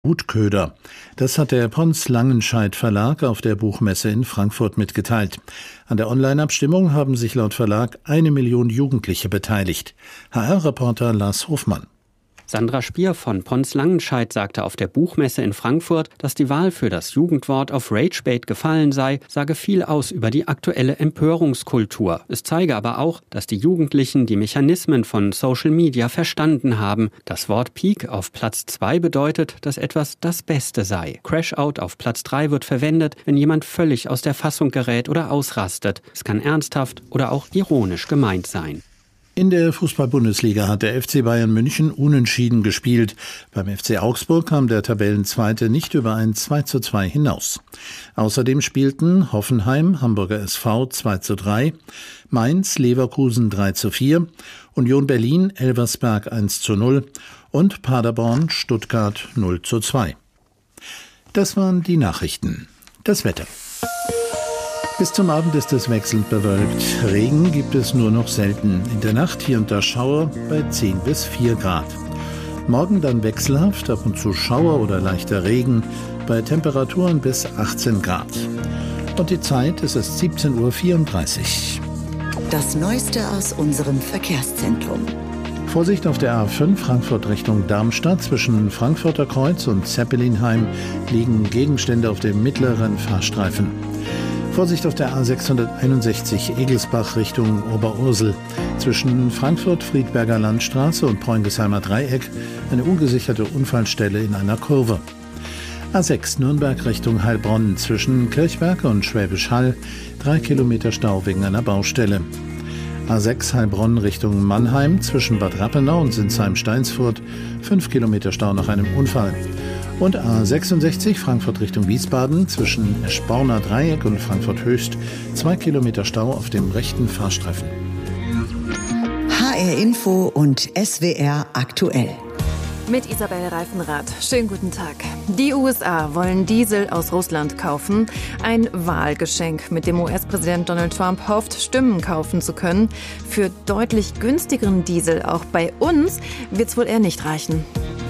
Brutköder. Das hat der Pons-Langenscheidt Verlag auf der Buchmesse in Frankfurt mitgeteilt. An der Online-Abstimmung haben sich laut Verlag 1 Million Jugendliche beteiligt. HR-Reporter Lars Hofmann. Sandra Spier von Pons-Langenscheidt sagte auf der Buchmesse in Frankfurt, dass die Wahl für das Jugendwort auf Ragebait gefallen sei, sage viel aus über die aktuelle Empörungskultur. Es zeige aber auch, dass die Jugendlichen die Mechanismen von Social Media verstanden haben. Das Wort Peak auf Platz 2 bedeutet, dass etwas das Beste sei. Crashout auf Platz 3 wird verwendet, wenn jemand völlig aus der Fassung gerät oder ausrastet. Es kann ernsthaft oder auch ironisch gemeint sein. In der Fußball-Bundesliga hat der FC Bayern München unentschieden gespielt. Beim FC Augsburg kam der Tabellenzweite nicht über ein 2:2 hinaus. Außerdem spielten Hoffenheim, Hamburger SV 2:3, Mainz, Leverkusen 3:4, Union Berlin, Elversberg 1:0 und Paderborn, Stuttgart 0:2. Das waren die Nachrichten. Das Wetter. Bis zum Abend ist es wechselnd bewölkt. Regen gibt es nur noch selten. In der Nacht hier und da Schauer bei 10 bis 4 Grad. Morgen dann wechselhaft, ab und zu Schauer oder leichter Regen bei Temperaturen bis 18 Grad. Und die Zeit ist es 17:34 Uhr. Das Neueste aus unserem Verkehrszentrum. Vorsicht auf der A5 Frankfurt Richtung Darmstadt. Zwischen Frankfurter Kreuz und Zeppelinheim liegen Gegenstände auf dem mittleren Fahrstreifen. Vorsicht auf der A661 Egelsbach Richtung Oberursel. Zwischen Frankfurt-Friedberger Landstraße und Preungesheimer Dreieck eine ungesicherte Unfallstelle in einer Kurve. A6 Nürnberg Richtung Heilbronn. Zwischen Kirchberg und Schwäbisch Hall 3 Kilometer Stau wegen einer Baustelle. A6 Heilbronn Richtung Mannheim. Zwischen Bad Rappenau und Sinsheim-Steinsfurt 5 Kilometer Stau nach einem Unfall. Und A66 Frankfurt Richtung Wiesbaden zwischen Eschborner Dreieck und Frankfurt Höchst 2 Kilometer Stau auf dem rechten Fahrstreifen. HR Info und SWR aktuell. Mit Isabel Reifenrath. Schönen guten Tag. Die USA wollen Diesel aus Russland kaufen. Ein Wahlgeschenk, mit dem US-Präsident Donald Trump hofft, Stimmen kaufen zu können. Für deutlich günstigeren Diesel auch bei uns wird es wohl eher nicht reichen.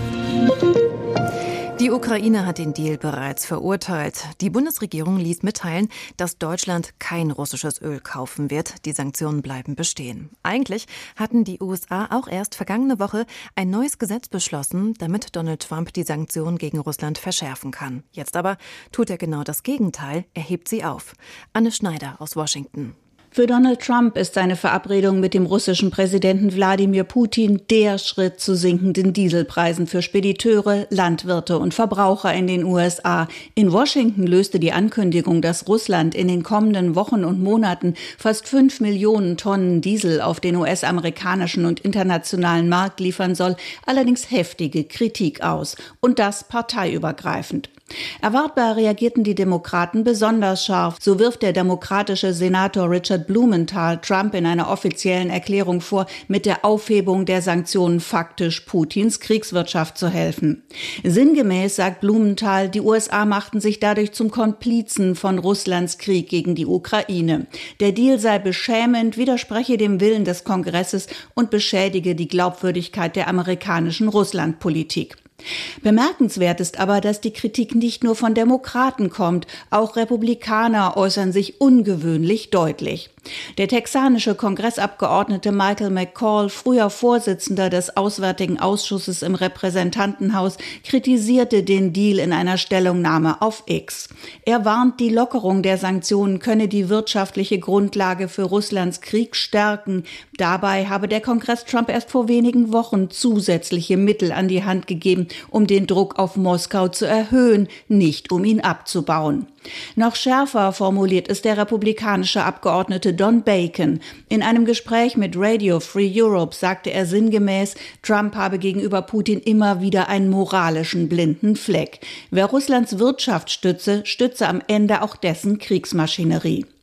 Die Ukraine hat den Deal bereits verurteilt. Die Bundesregierung ließ mitteilen, dass Deutschland kein russisches Öl kaufen wird. Die Sanktionen bleiben bestehen. Eigentlich hatten die USA auch erst vergangene Woche ein neues Gesetz beschlossen, damit Donald Trump die Sanktionen gegen Russland verschärfen kann. Jetzt aber tut er genau das Gegenteil, er hebt sie auf. Anne Schneider aus Washington. Für Donald Trump ist seine Verabredung mit dem russischen Präsidenten Wladimir Putin der Schritt zu sinkenden Dieselpreisen für Spediteure, Landwirte und Verbraucher in den USA. In Washington löste die Ankündigung, dass Russland in den kommenden Wochen und Monaten fast 5 Millionen Tonnen Diesel auf den US-amerikanischen und internationalen Markt liefern soll, allerdings heftige Kritik aus. Und das parteiübergreifend. Erwartbar reagierten die Demokraten besonders scharf. So wirft der demokratische Senator Richard Blumenthal Trump in einer offiziellen Erklärung vor, mit der Aufhebung der Sanktionen faktisch Putins Kriegswirtschaft zu helfen. Sinngemäß sagt Blumenthal, die USA machten sich dadurch zum Komplizen von Russlands Krieg gegen die Ukraine. Der Deal sei beschämend, widerspreche dem Willen des Kongresses und beschädige die Glaubwürdigkeit der amerikanischen Russlandpolitik. Bemerkenswert ist aber, dass die Kritik nicht nur von Demokraten kommt, auch Republikaner äußern sich ungewöhnlich deutlich. Der texanische Kongressabgeordnete Michael McCall, früher Vorsitzender des Auswärtigen Ausschusses im Repräsentantenhaus, kritisierte den Deal in einer Stellungnahme auf X. Er warnt, die Lockerung der Sanktionen könne die wirtschaftliche Grundlage für Russlands Krieg stärken. Dabei habe der Kongress Trump erst vor wenigen Wochen zusätzliche Mittel an die Hand gegeben, um den Druck auf Moskau zu erhöhen, nicht um ihn abzubauen. Noch schärfer formuliert ist der republikanische Abgeordnete Don Bacon. In einem Gespräch mit Radio Free Europe sagte er sinngemäß, Trump habe gegenüber Putin immer wieder einen moralischen blinden Fleck. Wer Russlands Wirtschaft stütze, stütze am Ende auch dessen Kriegsmaschinerie.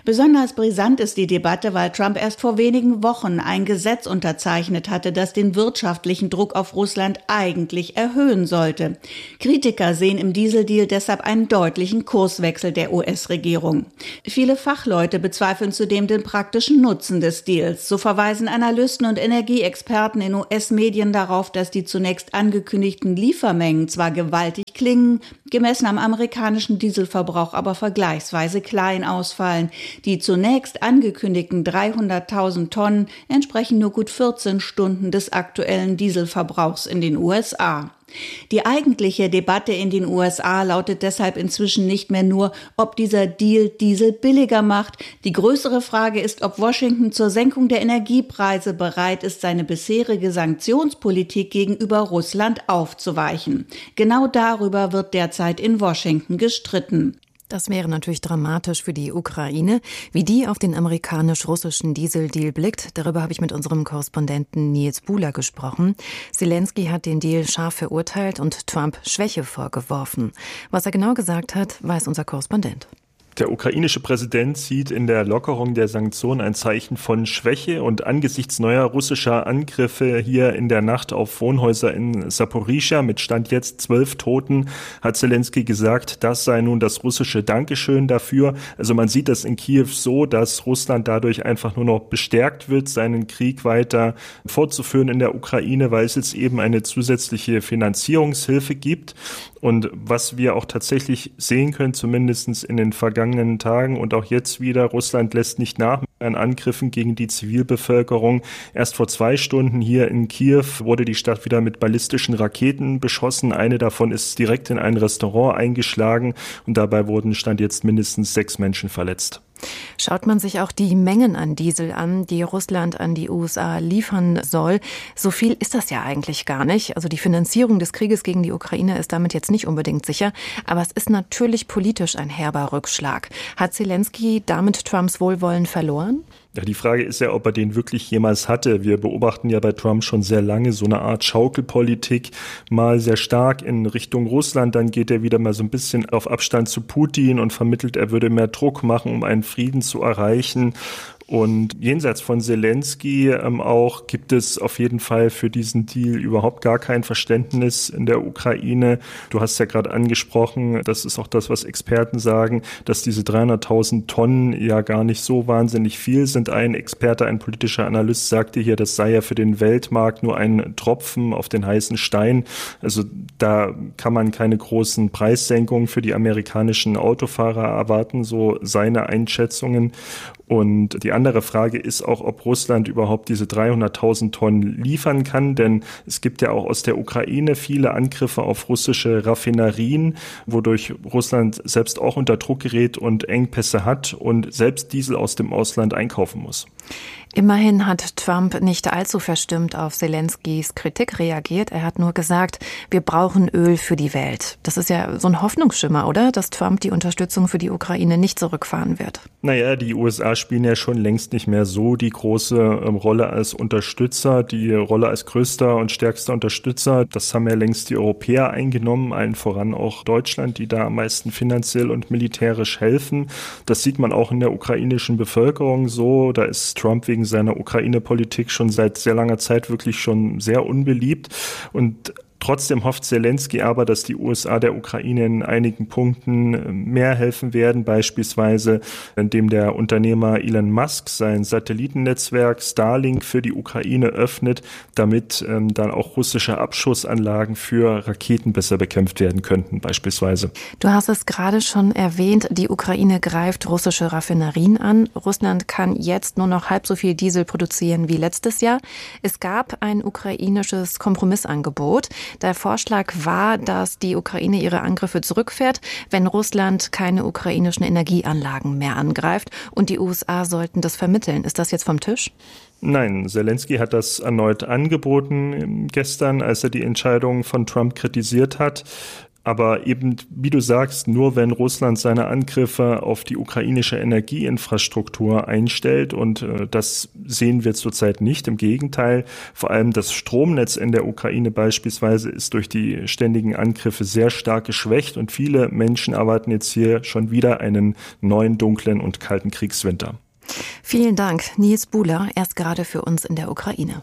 Besonders brisant ist die Debatte, weil Trump erst vor wenigen Wochen ein Gesetz unterzeichnet hatte, das den wirtschaftlichen Druck auf Russland eigentlich erhöhen sollte. Kritiker sehen im Dieseldeal deshalb einen deutlichen Kurswechsel der US-Regierung. Viele Fachleute bezweifeln zudem den praktischen Nutzen des Deals. So verweisen Analysten und Energieexperten in US-Medien darauf, dass die zunächst angekündigten Liefermengen zwar gewaltig klingen, gemessen am amerikanischen Dieselverbrauch aber vergleichsweise klein ausfallen. Die zunächst angekündigten 300.000 Tonnen entsprechen nur gut 14 Stunden des aktuellen Dieselverbrauchs in den USA. Die eigentliche Debatte in den USA lautet deshalb inzwischen nicht mehr nur, ob dieser Deal Diesel billiger macht. Die größere Frage ist, ob Washington zur Senkung der Energiepreise bereit ist, seine bisherige Sanktionspolitik gegenüber Russland aufzuweichen. Genau darüber wird derzeit in Washington gestritten. Das wäre natürlich dramatisch für die Ukraine. Wie die auf den amerikanisch-russischen Dieseldeal blickt, darüber habe ich mit unserem Korrespondenten Nils Buhler gesprochen. Zelensky hat den Deal scharf verurteilt und Trump Schwäche vorgeworfen. Was er genau gesagt hat, weiß unser Korrespondent. Der ukrainische Präsident sieht in der Lockerung der Sanktionen ein Zeichen von Schwäche und angesichts neuer russischer Angriffe hier in der Nacht auf Wohnhäuser in Saporischschja mit Stand jetzt 12 Toten hat Zelensky gesagt, das sei nun das russische Dankeschön dafür. Also man sieht das in Kiew so, dass Russland dadurch einfach nur noch bestärkt wird, seinen Krieg weiter fortzuführen in der Ukraine, weil es jetzt eben eine zusätzliche Finanzierungshilfe gibt. Und was wir auch tatsächlich sehen können, zumindest in den vergangenen Tagen und auch jetzt wieder, Russland lässt nicht nach an Angriffen gegen die Zivilbevölkerung. Erst vor 2 Stunden hier in Kiew wurde die Stadt wieder mit ballistischen Raketen beschossen. Eine davon ist direkt in ein Restaurant eingeschlagen und dabei wurden Stand jetzt mindestens 6 Menschen verletzt. Schaut man sich auch die Mengen an Diesel an, die Russland an die USA liefern soll, so viel ist das ja eigentlich gar nicht. Also die Finanzierung des Krieges gegen die Ukraine ist damit jetzt nicht unbedingt sicher. Aber es ist natürlich politisch ein herber Rückschlag. Hat Zelensky damit Trumps Wohlwollen verloren? Ja, die Frage ist ja, ob er den wirklich jemals hatte. Wir beobachten ja bei Trump schon sehr lange so eine Art Schaukelpolitik, mal sehr stark in Richtung Russland, dann geht er wieder mal so ein bisschen auf Abstand zu Putin und vermittelt, er würde mehr Druck machen, um einen Frieden zu erreichen. Und jenseits von Zelensky auch gibt es auf jeden Fall für diesen Deal überhaupt gar kein Verständnis in der Ukraine. Du hast ja gerade angesprochen, das ist auch das, was Experten sagen, dass diese 300.000 Tonnen ja gar nicht so wahnsinnig viel sind. Ein Experte, ein politischer Analyst sagte hier, das sei ja für den Weltmarkt nur ein Tropfen auf den heißen Stein. Also da kann man keine großen Preissenkungen für die amerikanischen Autofahrer erwarten, so seine Einschätzungen. Und die andere Frage ist auch, ob Russland überhaupt diese 300.000 Tonnen liefern kann, denn es gibt ja auch aus der Ukraine viele Angriffe auf russische Raffinerien, wodurch Russland selbst auch unter Druck gerät und Engpässe hat und selbst Diesel aus dem Ausland einkaufen muss. Immerhin hat Trump nicht allzu verstimmt auf Zelenskys Kritik reagiert. Er hat nur gesagt, wir brauchen Öl für die Welt. Das ist ja so ein Hoffnungsschimmer, oder? Dass Trump die Unterstützung für die Ukraine nicht zurückfahren wird. Naja, die USA spielen ja schon längst nicht mehr so die große Rolle als Unterstützer. Die Rolle als größter und stärkster Unterstützer, das haben ja längst die Europäer eingenommen, allen voran auch Deutschland, die da am meisten finanziell und militärisch helfen. Das sieht man auch in der ukrainischen Bevölkerung so. Da ist Trump wegen seiner Ukraine-Politik schon seit sehr langer Zeit wirklich schon sehr unbeliebt. Und trotzdem hofft Zelensky aber, dass die USA der Ukraine in einigen Punkten mehr helfen werden, beispielsweise indem der Unternehmer Elon Musk sein Satellitennetzwerk Starlink für die Ukraine öffnet, damit dann auch russische Abschussanlagen für Raketen besser bekämpft werden könnten, beispielsweise. Du hast es gerade schon erwähnt, die Ukraine greift russische Raffinerien an. Russland kann jetzt nur noch halb so viel Diesel produzieren wie letztes Jahr. Es gab ein ukrainisches Kompromissangebot. Der Vorschlag war, dass die Ukraine ihre Angriffe zurückfährt, wenn Russland keine ukrainischen Energieanlagen mehr angreift. Und die USA sollten das vermitteln. Ist das jetzt vom Tisch? Nein, Zelensky hat das erneut angeboten gestern, als er die Entscheidung von Trump kritisiert hat. Aber eben, wie du sagst, nur wenn Russland seine Angriffe auf die ukrainische Energieinfrastruktur einstellt, und das sehen wir zurzeit nicht. Im Gegenteil, vor allem das Stromnetz in der Ukraine beispielsweise ist durch die ständigen Angriffe sehr stark geschwächt und viele Menschen erwarten jetzt hier schon wieder einen neuen dunklen und kalten Kriegswinter. Vielen Dank, Nils Buhler, erst gerade für uns in der Ukraine.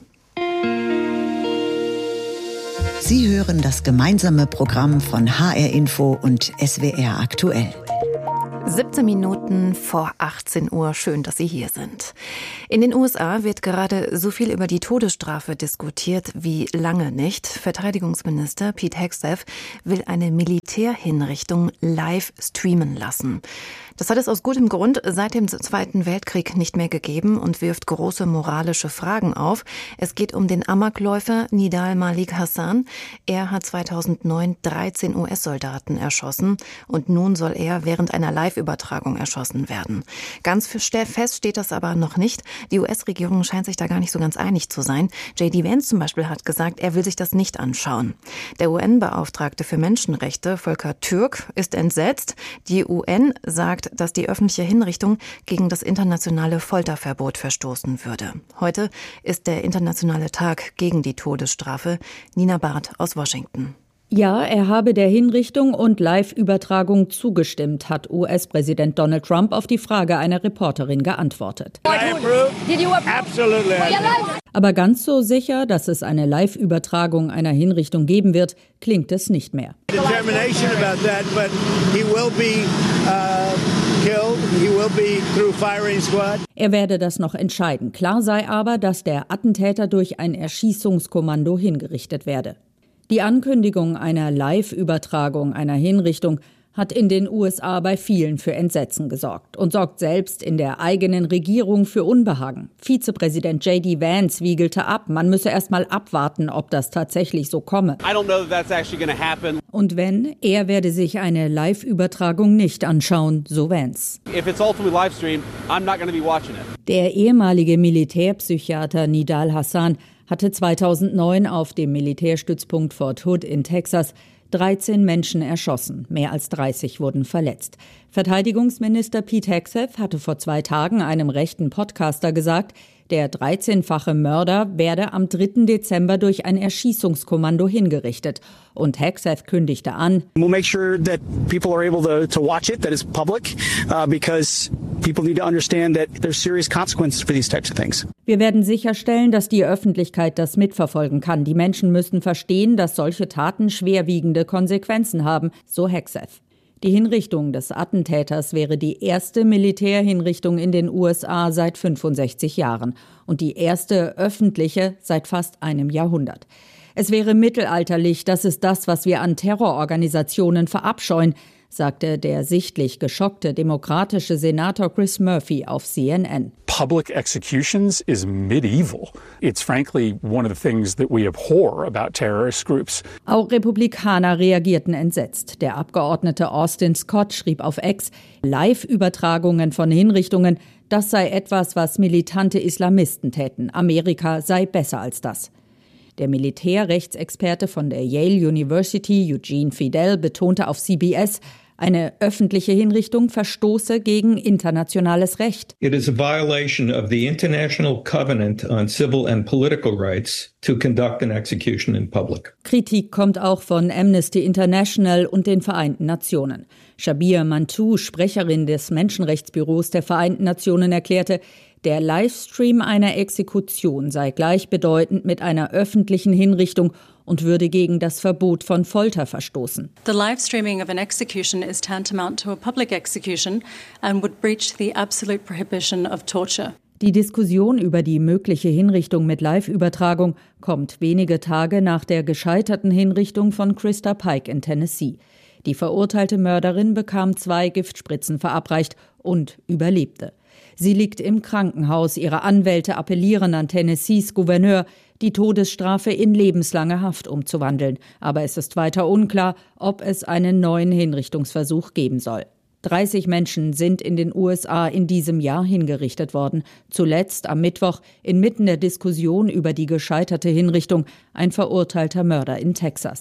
Sie hören das gemeinsame Programm von HR Info und SWR Aktuell. 17 Minuten vor 18 Uhr. Schön, dass Sie hier sind. In den USA wird gerade so viel über die Todesstrafe diskutiert wie lange nicht. Verteidigungsminister Pete Hegseth will eine Militärhinrichtung live streamen lassen. Das hat es aus gutem Grund seit dem Zweiten Weltkrieg nicht mehr gegeben und wirft große moralische Fragen auf. Es geht um den Amokläufer Nidal Malik Hasan. Er hat 2009 13 US-Soldaten erschossen und nun soll er während einer Live-Übertragung erschossen werden. Ganz fest steht das aber noch nicht. Die US-Regierung scheint sich da gar nicht so ganz einig zu sein. J.D. Vance zum Beispiel hat gesagt, er will sich das nicht anschauen. Der UN-Beauftragte für Menschenrechte, Volker Türk, ist entsetzt. Die UN sagt, dass die öffentliche Hinrichtung gegen das internationale Folterverbot verstoßen würde. Heute ist der internationale Tag gegen die Todesstrafe. Nina Barth aus Washington. Ja, er habe der Hinrichtung und Live-Übertragung zugestimmt, hat US-Präsident Donald Trump auf die Frage einer Reporterin geantwortet. Aber ganz so sicher, dass es eine Live-Übertragung einer Hinrichtung geben wird, klingt es nicht mehr. Er werde das noch entscheiden. Klar sei aber, dass der Attentäter durch ein Erschießungskommando hingerichtet werde. Die Ankündigung einer Live-Übertragung einer Hinrichtung hat in den USA bei vielen für Entsetzen gesorgt und sorgt selbst in der eigenen Regierung für Unbehagen. Vizepräsident J.D. Vance wiegelte ab, man müsse erst mal abwarten, ob das tatsächlich so komme. Und wenn, er werde sich eine Live-Übertragung nicht anschauen, so Vance. Der ehemalige Militärpsychiater Nidal Hasan hatte 2009 auf dem Militärstützpunkt Fort Hood in Texas 13 Menschen erschossen. Mehr als 30 wurden verletzt. Verteidigungsminister Pete Hegseth hatte vor 2 Tagen einem rechten Podcaster gesagt, der 13-fache Mörder werde am 3. Dezember durch ein Erschießungskommando hingerichtet. Und Hegseth kündigte an, We'll make sure that people are able to watch it, that it's public, because people need to understand that there's serious consequences for these types of things. Wir werden sicherstellen, dass die Öffentlichkeit das mitverfolgen kann. Die Menschen müssen verstehen, dass solche Taten schwerwiegende Konsequenzen haben, so Hegseth. Die Hinrichtung des Attentäters wäre die erste Militärhinrichtung in den USA seit 65 Jahren und die erste öffentliche seit fast einem Jahrhundert. Es wäre mittelalterlich, das ist das, was wir an Terrororganisationen verabscheuen, sagte der sichtlich geschockte demokratische Senator Chris Murphy auf CNN. Public executions is medieval. It's frankly one of the things that we abhor about terrorist groups. Auch Republikaner reagierten entsetzt. Der Abgeordnete Austin Scott schrieb auf X, Live-Übertragungen von Hinrichtungen, das sei etwas, was militante Islamisten täten. Amerika sei besser als das. Der Militärrechtsexperte von der Yale University, Eugene Fidel, betonte auf CBS, eine öffentliche Hinrichtung verstoße gegen internationales Recht. It is a violation of the International Covenant on Civil and Political Rights to conduct an execution in public. Kritik kommt auch von Amnesty International und den Vereinten Nationen. Shabir Mantou, Sprecherin des Menschenrechtsbüros der Vereinten Nationen, erklärte, der Livestream einer Exekution sei gleichbedeutend mit einer öffentlichen Hinrichtung und würde gegen das Verbot von Folter verstoßen. The live streaming of an execution is tantamount to a public execution and would breach the absolute prohibition of torture. Die Diskussion über die mögliche Hinrichtung mit Live-Übertragung kommt wenige Tage nach der gescheiterten Hinrichtung von Krista Pike in Tennessee. Die verurteilte Mörderin bekam 2 Giftspritzen verabreicht und überlebte. Sie liegt im Krankenhaus. Ihre Anwälte appellieren an Tennessees Gouverneur, die Todesstrafe in lebenslange Haft umzuwandeln. Aber es ist weiter unklar, ob es einen neuen Hinrichtungsversuch geben soll. 30 Menschen sind in den USA in diesem Jahr hingerichtet worden. Zuletzt am Mittwoch, inmitten der Diskussion über die gescheiterte Hinrichtung, ein verurteilter Mörder in Texas.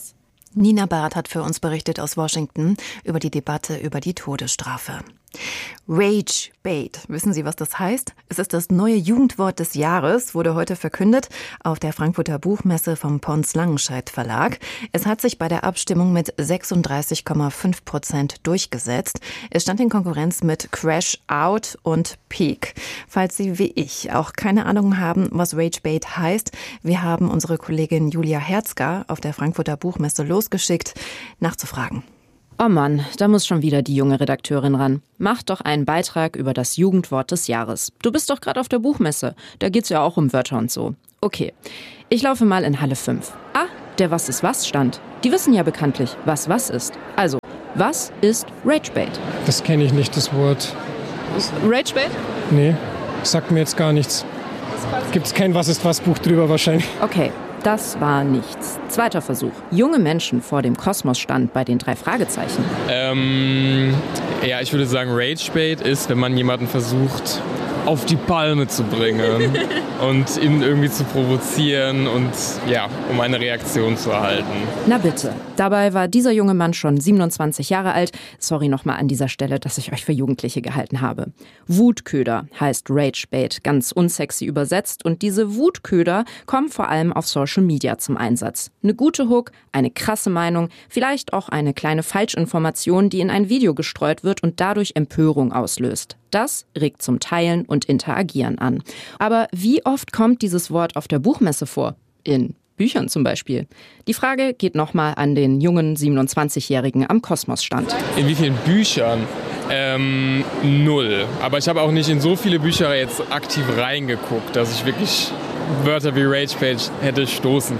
Nina Barth hat für uns berichtet aus Washington über die Debatte über die Todesstrafe. Rage Bait. Wissen Sie, was das heißt? Es ist das neue Jugendwort des Jahres, wurde heute verkündet auf der Frankfurter Buchmesse vom Pons Langenscheidt Verlag. Es hat sich bei der Abstimmung mit 36,5% durchgesetzt. Es stand in Konkurrenz mit Crash Out und Peak. Falls Sie wie ich auch keine Ahnung haben, was Rage Bait heißt, wir haben unsere Kollegin Julia Herzger auf der Frankfurter Buchmesse losgeschickt, nachzufragen. Oh Mann, da muss schon wieder die junge Redakteurin ran. Mach doch einen Beitrag über das Jugendwort des Jahres. Du bist doch gerade auf der Buchmesse. Da geht's ja auch um Wörter und so. Okay, ich laufe mal in Halle 5. Ah, der Was ist was stand. Die wissen ja bekanntlich, was ist. Also, was ist Ragebait? Das kenne ich nicht, das Wort. Ragebait? Nee, sagt mir jetzt gar nichts. Gibt's kein Was ist was Buch drüber wahrscheinlich. Okay. Das war nichts. Zweiter Versuch. Junge Menschen vor dem Kosmos-Stand bei den 3 Fragezeichen. Ja, ich würde sagen, Ragebait ist, wenn man jemanden versucht, auf die Palme zu bringen und ihn irgendwie zu provozieren und ja, um eine Reaktion zu erhalten. Na bitte. Dabei war dieser junge Mann schon 27 Jahre alt. Sorry nochmal an dieser Stelle, dass ich euch für Jugendliche gehalten habe. Wutköder heißt Ragebait, ganz unsexy übersetzt. Und diese Wutköder kommen vor allem auf Social Media zum Einsatz. Eine gute Hook, eine krasse Meinung, vielleicht auch eine kleine Falschinformation, die in ein Video gestreut wird und dadurch Empörung auslöst. Das regt zum Teilen und Interagieren an. Aber wie oft kommt dieses Wort auf der Buchmesse vor? In Büchern zum Beispiel. Die Frage geht nochmal an den jungen 27-Jährigen am Kosmos-Stand. In wie vielen Büchern? 0. Aber ich habe auch nicht in so viele Bücher jetzt aktiv reingeguckt, dass ich wirklich Wörter wie Ragebait hätte stoßen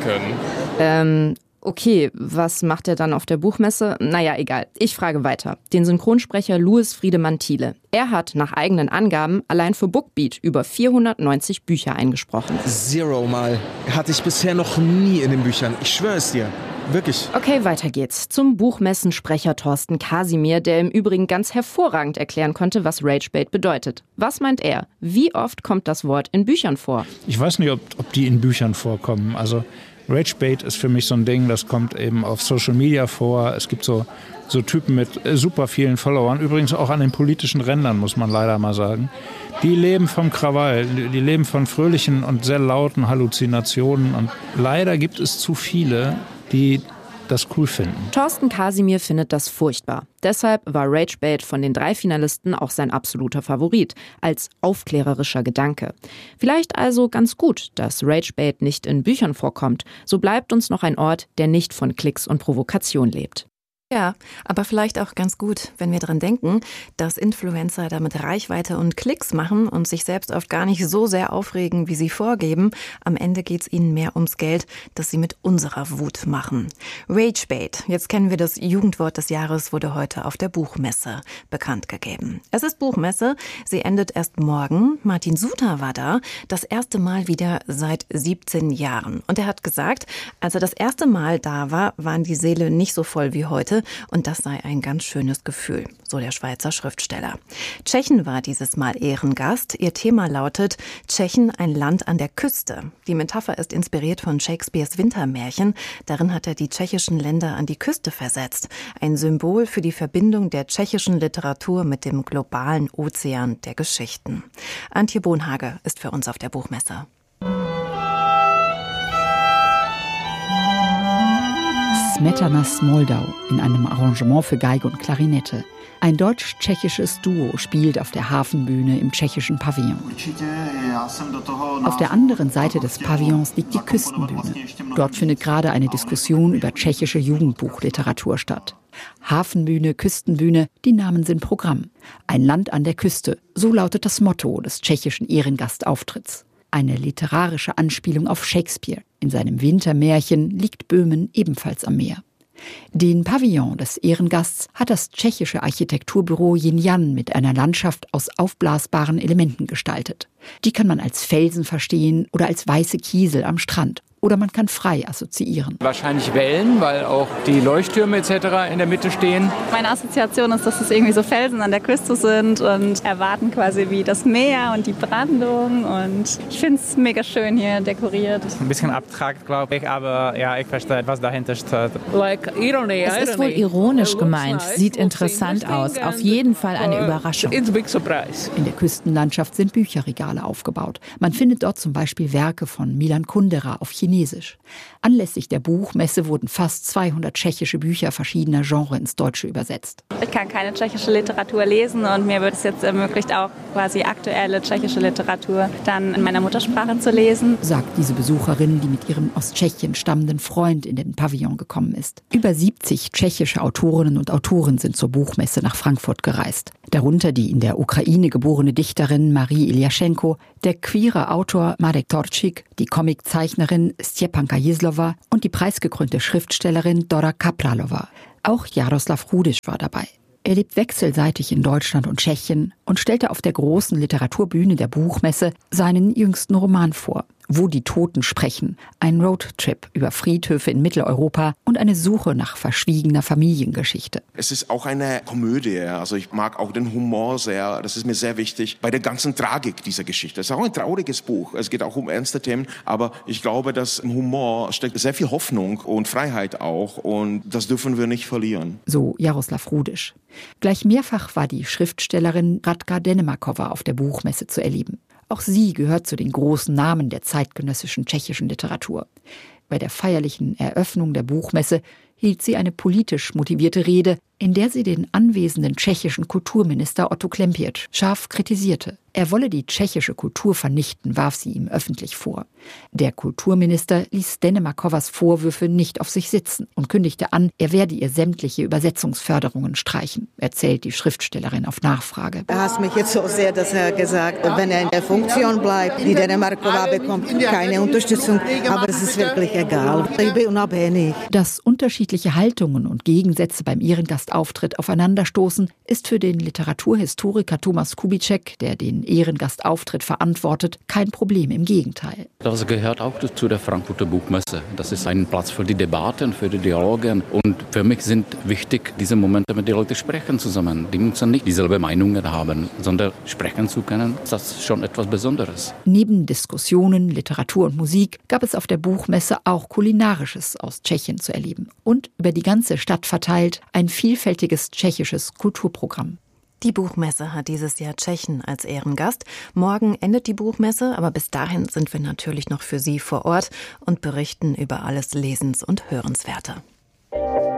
können. Okay, was macht er dann auf der Buchmesse? Naja, egal. Ich frage weiter. Den Synchronsprecher Louis Friedemann Thiele. Er hat nach eigenen Angaben allein für Bookbeat über 490 Bücher eingesprochen. 0 Mal. Hatte ich bisher noch nie in den Büchern. Ich schwöre es dir. Wirklich. Okay, weiter geht's. Zum Buchmessensprecher Thorsten Kasimir, der im Übrigen ganz hervorragend erklären konnte, was Ragebait bedeutet. Was meint er? Wie oft kommt das Wort in Büchern vor? Ich weiß nicht, ob die in Büchern vorkommen. Also Ragebait ist für mich so ein Ding, das kommt eben auf Social Media vor. Es gibt so Typen mit super vielen Followern, übrigens auch an den politischen Rändern, muss man leider mal sagen. Die leben vom Krawall, die leben von fröhlichen und sehr lauten Halluzinationen. Und leider gibt es zu viele, die das cool finden. Thorsten Kasimir findet das furchtbar. Deshalb war Ragebait von den 3 Finalisten auch sein absoluter Favorit, als aufklärerischer Gedanke. Vielleicht also ganz gut, dass Ragebait nicht in Büchern vorkommt. So bleibt uns noch ein Ort, der nicht von Klicks und Provokation lebt. Ja, aber vielleicht auch ganz gut, wenn wir dran denken, dass Influencer damit Reichweite und Klicks machen und sich selbst oft gar nicht so sehr aufregen, wie sie vorgeben. Am Ende geht's ihnen mehr ums Geld, das sie mit unserer Wut machen. Ragebait, jetzt kennen wir das Jugendwort des Jahres, wurde heute auf der Buchmesse bekannt gegeben. Es ist Buchmesse, sie endet erst morgen. Martin Suter war da, das erste Mal wieder seit 17 Jahren. Und er hat gesagt, als er das erste Mal da war, waren die Säle nicht so voll wie heute. Und das sei ein ganz schönes Gefühl, so der Schweizer Schriftsteller. Tschechien war dieses Mal Ehrengast. Ihr Thema lautet Tschechien, ein Land an der Küste. Die Metapher ist inspiriert von Shakespeares Wintermärchen. Darin hat er die tschechischen Länder an die Küste versetzt. Ein Symbol für die Verbindung der tschechischen Literatur mit dem globalen Ozean der Geschichten. Antje Bonhage ist für uns auf der Buchmesse. Smetanas Moldau in einem Arrangement für Geige und Klarinette. Ein deutsch-tschechisches Duo spielt auf der Hafenbühne im tschechischen Pavillon. Auf der anderen Seite des Pavillons liegt die Küstenbühne. Dort findet gerade eine Diskussion über tschechische Jugendbuchliteratur statt. Hafenbühne, Küstenbühne, die Namen sind Programm. Ein Land an der Küste, so lautet das Motto des tschechischen Ehrengastauftritts. Eine literarische Anspielung auf Shakespeare. In seinem Wintermärchen liegt Böhmen ebenfalls am Meer. Den Pavillon des Ehrengasts hat das tschechische Architekturbüro Jinjan mit einer Landschaft aus aufblasbaren Elementen gestaltet. Die kann man als Felsen verstehen oder als weiße Kiesel am Strand oder man kann frei assoziieren. Wahrscheinlich Wellen, weil auch die Leuchttürme etc. in der Mitte stehen. Meine Assoziation ist, dass es irgendwie so Felsen an der Küste sind und erwarten quasi wie das Meer und die Brandung. Und ich finde es mega schön hier dekoriert. Ein bisschen abstrakt, glaube ich, aber ja, ich verstehe, was dahinter steht. Es ist wohl ironisch gemeint, sieht interessant aus, auf jeden Fall eine Überraschung. In der Küstenlandschaft sind Bücherregale aufgebaut. Man findet dort zum Beispiel Werke von Milan Kundera auf Chinesisch. Anlässlich der Buchmesse wurden fast 200 tschechische Bücher verschiedener Genres ins Deutsche übersetzt. Ich kann keine tschechische Literatur lesen und mir wird es jetzt ermöglicht, auch quasi aktuelle tschechische Literatur dann in meiner Muttersprache zu lesen. Sagt diese Besucherin, die mit ihrem aus Tschechien stammenden Freund in den Pavillon gekommen ist. Über 70 tschechische Autorinnen und Autoren sind zur Buchmesse nach Frankfurt gereist. Darunter die in der Ukraine geborene Dichterin Marie Iljaschenko, der queere Autor Marek Torčík, die Comiczeichnerin Stjepanka Jislova und die preisgekrönte Schriftstellerin Dora Kapralova. Auch Jaroslav Rudiš war dabei. Er lebt wechselseitig in Deutschland und Tschechien und stellte auf der großen Literaturbühne der Buchmesse seinen jüngsten Roman vor. Wo die Toten sprechen, ein Roadtrip über Friedhöfe in Mitteleuropa und eine Suche nach verschwiegener Familiengeschichte. Es ist auch eine Komödie, also ich mag auch den Humor sehr, das ist mir sehr wichtig, bei der ganzen Tragik dieser Geschichte. Es ist auch ein trauriges Buch, es geht auch um ernste Themen, aber ich glaube, dass im Humor steckt sehr viel Hoffnung und Freiheit auch und das dürfen wir nicht verlieren. So Jaroslav Rudiš. Gleich mehrfach war die Schriftstellerin Radka Denemakova auf der Buchmesse zu erleben. Auch sie gehört zu den großen Namen der zeitgenössischen tschechischen Literatur. Bei der feierlichen Eröffnung der Buchmesse hielt sie eine politisch motivierte Rede, in der sie den anwesenden tschechischen Kulturminister Otto Klempiec scharf kritisierte. Er wolle die tschechische Kultur vernichten, warf sie ihm öffentlich vor. Der Kulturminister ließ Denemakovas Vorwürfe nicht auf sich sitzen und kündigte an, er werde ihr sämtliche Übersetzungsförderungen streichen, erzählt die Schriftstellerin auf Nachfrage. Er hasst mich jetzt so sehr, dass er gesagt hat, wenn er in der Funktion bleibt, die Denemakova bekommt keine Unterstützung, aber es ist wirklich egal. Ich bin unabhängig. Dass unterschiedliche Haltungen und Gegensätze beim Ehrengastauftritt aufeinanderstoßen, ist für den Literaturhistoriker Thomas Kubitschek, der den Ehrengastauftritt verantwortet, kein Problem, im Gegenteil. Das gehört auch zu der Frankfurter Buchmesse. Das ist ein Platz für die Debatten, für die Dialoge. Und für mich sind wichtig, diese Momente mit den Leuten sprechen zusammen. Die müssen nicht dieselbe Meinungen haben, sondern sprechen zu können. Das ist schon etwas Besonderes. Neben Diskussionen, Literatur und Musik gab es auf der Buchmesse auch Kulinarisches aus Tschechien zu erleben. Und über die ganze Stadt verteilt ein vielfältiges tschechisches Kulturprogramm. Die Buchmesse hat dieses Jahr Tschechen als Ehrengast. Morgen endet die Buchmesse, aber bis dahin sind wir natürlich noch für Sie vor Ort und berichten über alles Lesens- und Hörenswerte.